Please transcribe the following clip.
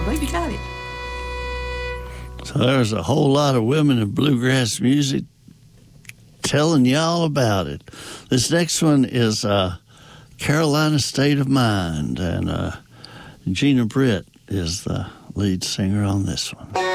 I believe you got it. So there's a whole lot of women in bluegrass music telling you all about it. This next one is Carolina State of Mind, and Gina Britt is the lead singer on this one.